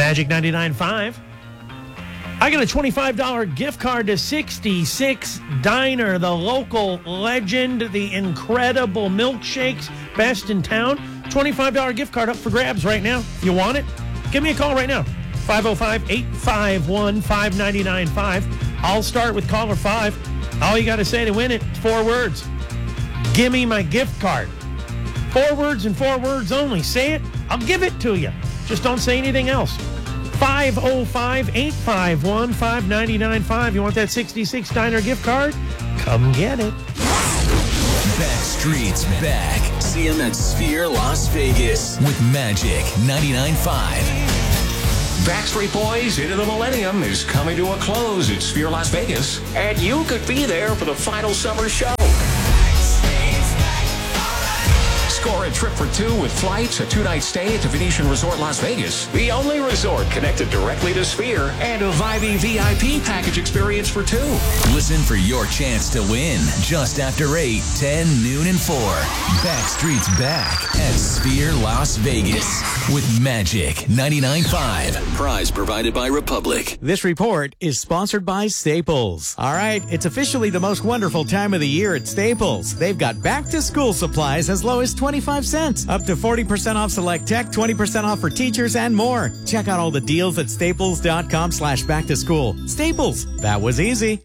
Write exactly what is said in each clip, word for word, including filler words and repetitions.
Magic ninety-nine point five. I got a twenty-five dollars gift card to sixty-six Diner, the local legend, the incredible milkshakes, best in town. twenty-five dollars gift card up for grabs right now. You want it? Give me a call right now. five oh five, eight five one, five nine nine five. I'll start with caller five. All you got to say to win it is four words. Give me my gift card. Four words and four words only. Say it, I'll give it to you. Just don't say anything else. five oh five, eight five one, five nine nine five. You want that sixty-six Diner gift card? Come get it. Backstreet's back. See him at Sphere Las Vegas with Magic ninety-nine point five. Backstreet Boys Into the Millennium is coming to a close at Sphere Las Vegas, and you could be there for the final summer show. Score a trip for two with flights, a two-night stay at the Venetian Resort Las Vegas, the only resort connected directly to Sphere, and a Vibey V I P package experience for two. Listen for your chance to win just after eight, ten, noon, and four. Backstreet's back at Sphere Las Vegas with Magic ninety-nine point five. Prize provided by Republic. This report is sponsored by Staples. All right, it's officially the most wonderful time of the year at Staples. They've got back-to-school supplies as low as twenty-five cents, up to forty percent off select tech, twenty percent off for teachers, and more. Check out all the deals at staples.com slash back to school. Staples, that was easy.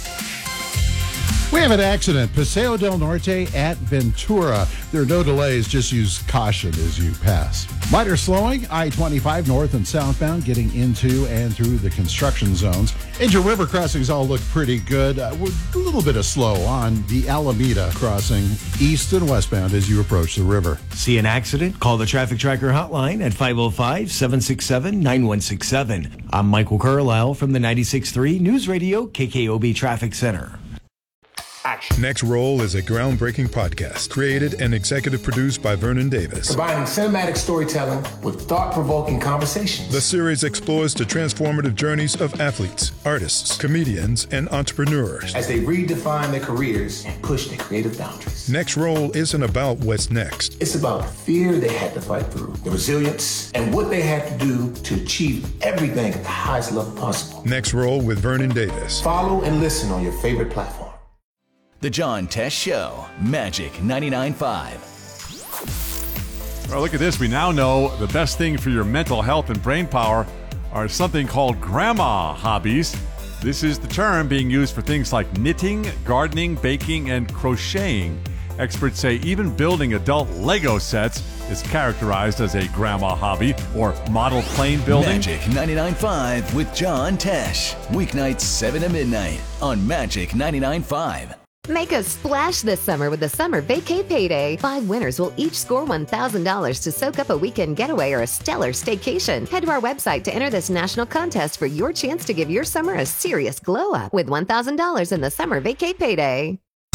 We have an accident, Paseo del Norte at Ventura. There are no delays, just use caution as you pass. Minor slowing, I twenty-five north and southbound, getting into and through the construction zones. Angel River crossings all look pretty good. Uh, a little bit of slow on the Alameda crossing, east and westbound as you approach the river. See an accident? Call the Traffic Tracker hotline at five oh five, seven six seven, nine one six seven. I'm Michael Carlisle from the ninety-six point three News Radio K K O B Traffic Center. Next Roll is a groundbreaking podcast created and executive produced by Vernon Davis. Combining cinematic storytelling with thought-provoking conversations. The series explores the transformative journeys of athletes, artists, comedians, and entrepreneurs as they redefine their careers and push their creative boundaries. Next Roll isn't about what's next. It's about the fear they had to fight through, the resilience, and what they had to do to achieve everything at the highest level possible. Next Roll with Vernon Davis. Follow and listen on your favorite platform. The John Tesh Show, Magic ninety-nine point five. Well, look at this. We now know the best thing for your mental health and brain power are something called grandma hobbies. This is the term being used for things like knitting, gardening, baking, and crocheting. Experts say even building adult Lego sets is characterized as a grandma hobby or model plane building. Magic ninety-nine point five with John Tesh. Weeknights seven to midnight on Magic ninety-nine point five. Make a splash this summer with the Summer Vacay Payday. Five winners will each score one thousand dollars to soak up a weekend getaway or a stellar staycation. Head to our website to enter this national contest for your chance to give your summer a serious glow up with one thousand dollars in the Summer Vacay Payday.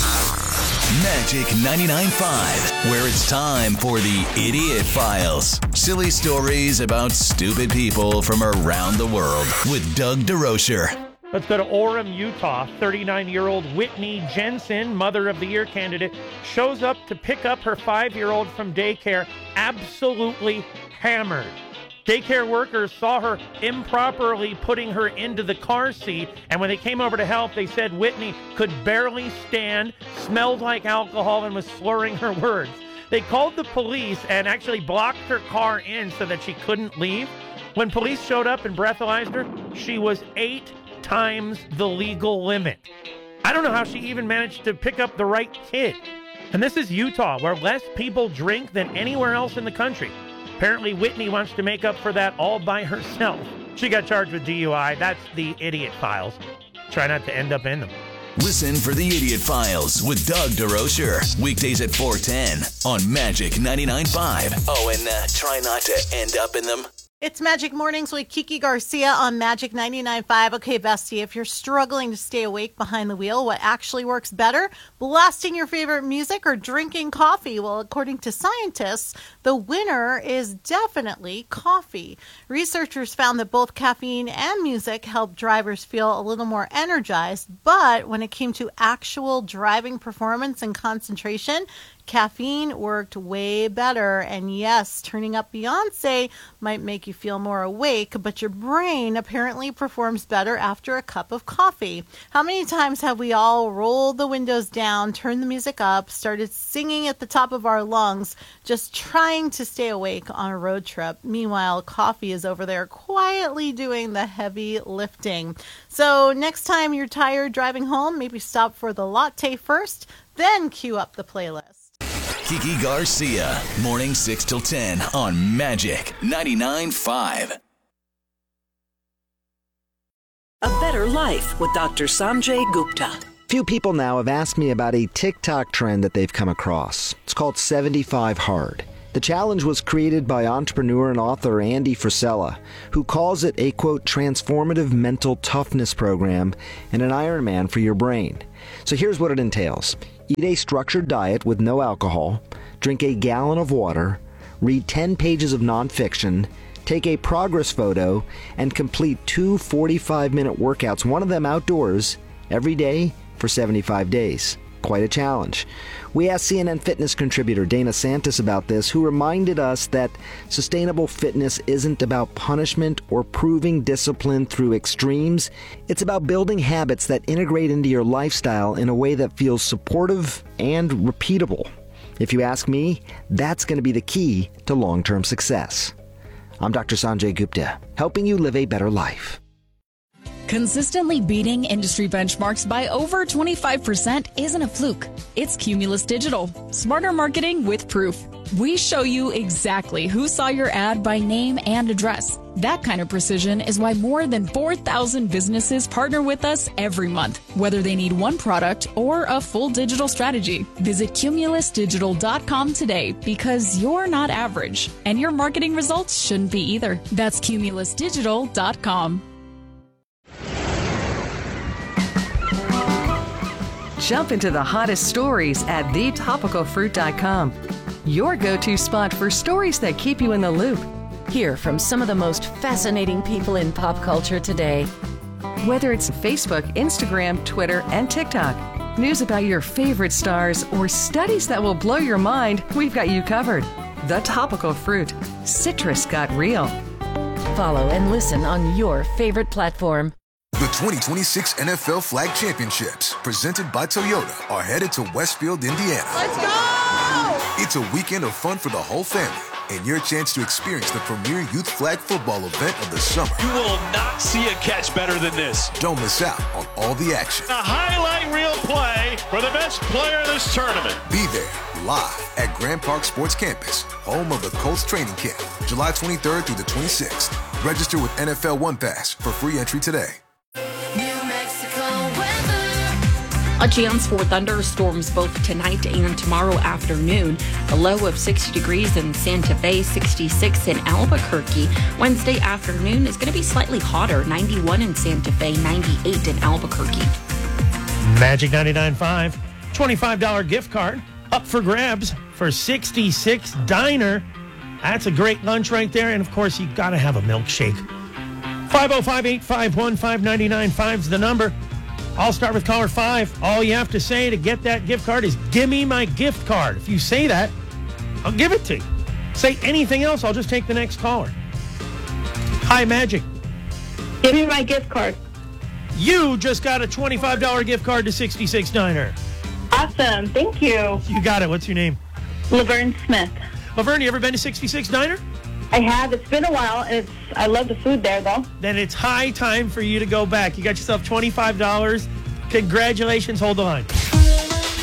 Magic ninety-nine point five, where it's time for the Idiot Files. Silly stories about stupid people from around the world with Doug DeRocher. Let's go to Orem, Utah. thirty-nine-year-old Whitney Jensen, Mother of the Year candidate, shows up to pick up her five-year-old from daycare, absolutely hammered. Daycare workers saw her improperly putting her into the car seat, and when they came over to help, they said Whitney could barely stand, smelled like alcohol, and was slurring her words. They called the police and actually blocked her car in so that she couldn't leave. When police showed up and breathalyzed her, she was eight times the legal limit. I don't know how she even managed to pick up the right kid. And this is Utah, where less people drink than anywhere else in the country. Apparently, Whitney wants to make up for that all by herself. She got charged with D U I. That's the Idiot Files. Try not to end up in them. Listen for the Idiot Files with Doug DeRocher. Weekdays at four ten on Magic ninety-nine point five. Oh, and uh, try not to end up in them. It's Magic Mornings with Kiki Garcia on Magic ninety-nine point five. Okay, bestie, if you're struggling to stay awake behind the wheel, what actually works better? Blasting your favorite music or drinking coffee? Well, according to scientists, the winner is definitely coffee. Researchers found that both caffeine and music help drivers feel a little more energized, but when it came to actual driving performance and concentration, Caffeine worked way better. And yes, turning up Beyonce might make you feel more awake, but your brain apparently performs better after a cup of coffee. How many times have we all rolled the windows down, turned the music up, started singing at the top of our lungs, just trying to stay awake on a road trip? Meanwhile, coffee is over there quietly doing the heavy lifting. So next time you're tired driving home, maybe stop for the latte first, then cue up the playlist. Kiki Garcia, morning six till ten on Magic ninety-nine point five. A Better Life with Doctor Sanjay Gupta. Few people now have asked me about a TikTok trend that they've come across. It's called seventy-five hard. The challenge was created by entrepreneur and author Andy Frisella, who calls it a, quote, transformative mental toughness program and an Ironman for your brain. So here's what it entails. Eat a structured diet with no alcohol, drink a gallon of water, read ten pages of nonfiction, take a progress photo, and complete two forty-five minute workouts, one of them outdoors, every day for seventy-five days. Quite a challenge. We asked C N N Fitness contributor Dana Santis about this, who reminded us that sustainable fitness isn't about punishment or proving discipline through extremes. It's about building habits that integrate into your lifestyle in a way that feels supportive and repeatable. If you ask me, that's going to be the key to long-term success. I'm Doctor Sanjay Gupta, helping you live a better life. Consistently beating industry benchmarks by over twenty-five percent isn't a fluke. It's Cumulus Digital. Smarter marketing with proof. We show you exactly who saw your ad by name and address. That kind of precision is why more than four thousand businesses partner with us every month, whether they need one product or a full digital strategy. Visit cumulus digital dot com today, because you're not average, and your marketing results shouldn't be either. That's cumulus digital dot com. Jump into the hottest stories at the topical fruit dot com. Your go-to spot for stories that keep you in the loop. Hear from some of the most fascinating people in pop culture today. Whether it's Facebook, Instagram, Twitter, and TikTok, news about your favorite stars, or studies that will blow your mind, we've got you covered. The Topical Fruit. Citrus got real. Follow and listen on your favorite platform. The twenty twenty-six N F L Flag Championships, presented by Toyota, are headed to Westfield, Indiana. Let's go! It's a weekend of fun for the whole family, and your chance to experience the premier youth flag football event of the summer. You will not see a catch better than this. Don't miss out on all the action. A highlight reel play for the best player in this tournament. Be there live at Grand Park Sports Campus, home of the Colts training camp, July twenty-third through the twenty-sixth. Register with N F L One Pass for free entry today. A chance for thunderstorms both tonight and tomorrow afternoon. A low of sixty degrees in Santa Fe, sixty-six in Albuquerque. Wednesday afternoon is going to be slightly hotter, ninety-one in Santa Fe, ninety-eight in Albuquerque. Magic ninety-nine point five, twenty-five dollars gift card up for grabs for sixty-six Diner. That's a great lunch right there. And, of course, you got to have a milkshake. five oh five, eight five one, five nine nine five is the number. I'll start with caller five. All you have to say to get that gift card is, give me my gift card. If you say that, I'll give it to you. Say anything else, I'll just take the next caller. Hi, Magic. Give me my gift card. You just got a twenty-five dollars gift card to sixty-six Diner. Awesome. Thank you. You got it. What's your name? Laverne Smith. Laverne, you ever been to sixty-six Diner? I have. It's been a while. It's I love the food there, though. Then it's high time for you to go back. You got yourself twenty-five dollars. Congratulations. Hold the line.